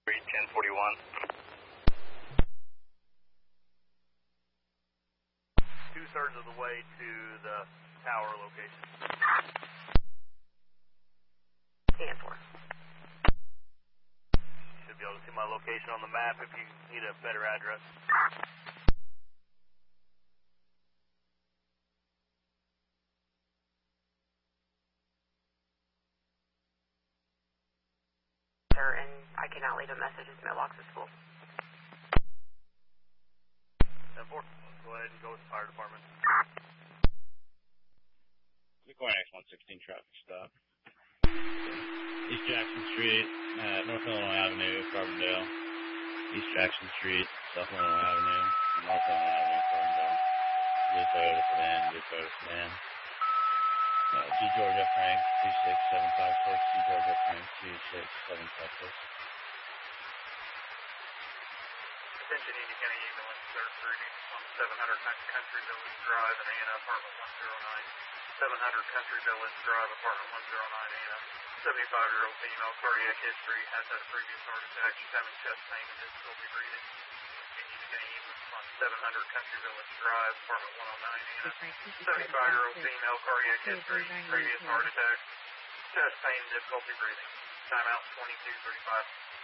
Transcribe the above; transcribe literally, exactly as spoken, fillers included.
ten forty-one. Two-thirds of the way to the tower location. ten four. You should be able to see my location on the map if you need a better address. And I cannot leave a message. His mailbox is full. ten four. Go ahead and go with the fire department. Bitcoin X one sixteen traffic stop. East Jackson Street, uh, North Illinois Avenue, Carbondale. East Jackson Street, South Illinois Avenue, North Illinois Avenue, Carbondale. Blue Toyota sedan, Blue Toyota sedan. Uh, G Georgia Frank, two six seven five six, G Georgia Frank, two six seven five six. Attention, Indiana County Ambulance, third reading on seven hundred Country Village Drive in Anna, apartment one oh nine. seven hundred Country Village Drive, apartment one oh nine, Anna. seventy-five-year-old female, cardiac history, has had a previous heart attack. She's having chest pain and difficulty breathing. Indiana County Ambulance on seven hundred Country Village Drive, apartment one oh nine, Anna. seventy-five-year-old female, cardiac history, previous heart attack. Chest pain and difficulty breathing. Timeout twenty-two thirty-five.